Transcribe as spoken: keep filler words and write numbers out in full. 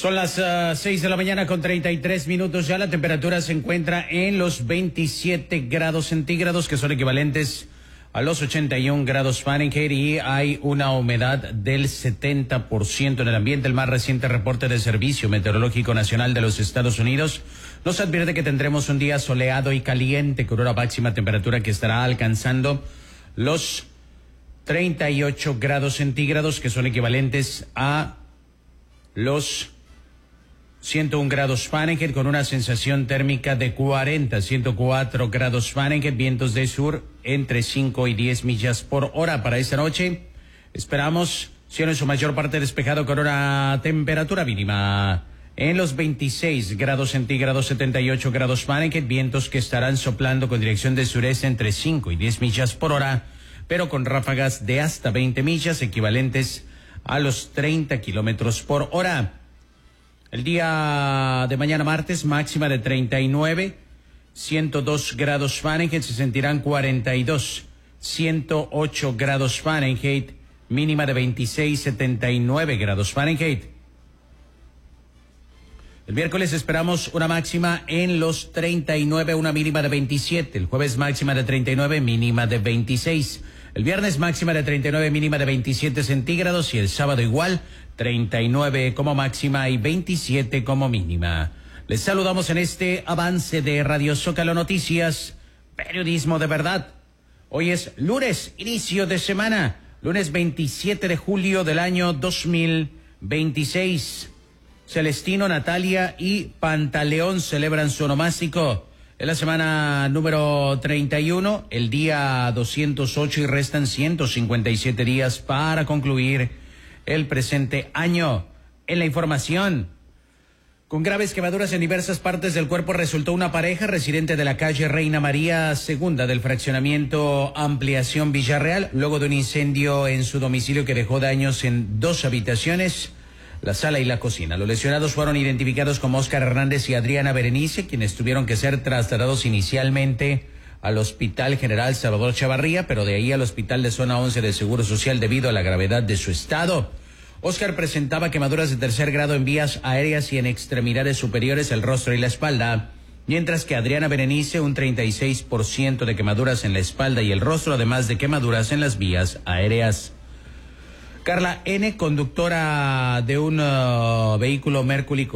Son las uh, seis de la mañana con treinta y tres minutos. Ya la temperatura se encuentra en los veintisiete grados centígrados, que son equivalentes a los ochenta y un grados Fahrenheit, y hay una humedad del setenta por ciento en el ambiente. El más reciente reporte del Servicio Meteorológico Nacional de los Estados Unidos nos advierte que tendremos un día soleado y caliente con una máxima temperatura que estará alcanzando los treinta y ocho grados centígrados, que son equivalentes a los ciento un grados Fahrenheit, con una sensación térmica de cuarenta, ciento cuatro grados Fahrenheit, vientos de sur entre cinco y diez millas por hora. Para esta noche esperamos cielo en su mayor parte despejado con una temperatura mínima en los veintiséis grados centígrados, setenta y ocho grados Fahrenheit, vientos que estarán soplando con dirección de sureste entre cinco y diez millas por hora, pero con ráfagas de hasta veinte millas, equivalentes a los treinta kilómetros por hora. El día de mañana martes, máxima de treinta y nueve, ciento dos grados Fahrenheit, se sentirán cuarenta y dos, ciento ocho grados Fahrenheit, mínima de veintiséis, setenta y nueve grados Fahrenheit. El miércoles esperamos una máxima en los treinta y nueve, una mínima de veintisiete. El jueves máxima de treinta y nueve, mínima de veintiséis. El viernes máxima de treinta y nueve, mínima de veintisiete centígrados, y el sábado igual, treinta y nueve como máxima y veintisiete como mínima. Les saludamos en este avance de Radio Zócalo Noticias, periodismo de verdad. Hoy es lunes, inicio de semana, lunes veintisiete de julio del año dos mil veintiséis. Celestino, Natalia y Pantaleón celebran su onomástico. Es la semana número treinta y uno, el día doscientos ocho, y restan ciento cincuenta y siete días para concluir el presente año. En la información, con graves quemaduras en diversas partes del cuerpo resultó una pareja residente de la calle Reina María segunda del fraccionamiento Ampliación Villarreal, luego de un incendio en su domicilio que dejó daños en dos habitaciones, la sala y la cocina. Los lesionados fueron identificados como Óscar Hernández y Adriana Berenice, quienes tuvieron que ser trasladados inicialmente al Hospital General Salvador Chavarría, pero de ahí al Hospital de Zona once de Seguro Social debido a la gravedad de su estado. Óscar presentaba quemaduras de tercer grado en vías aéreas y en extremidades superiores, el rostro y la espalda, mientras que Adriana Berenice un treinta y seis por ciento de quemaduras en la espalda y el rostro, además de quemaduras en las vías aéreas. Carla N., conductora de un uh, vehículo Mercury